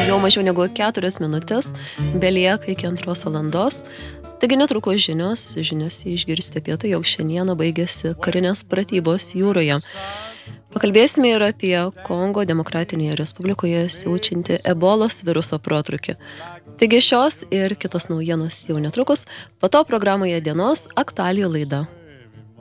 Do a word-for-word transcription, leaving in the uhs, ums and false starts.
Jau mažiau negu keturias minutės belieka iki antros valandos. Taigi netrukus žinios, žinios išgirsti apie tai, jog šiandieną baigėsi karinės pratybos jūroje. Pakalbėsime ir apie Kongo Demokratinėje Respublikoje siaučiantį ebolos viruso protrūkį. Taigi šios ir kitos naujienos jau netrukus, po to programoje dienos aktualijų laida.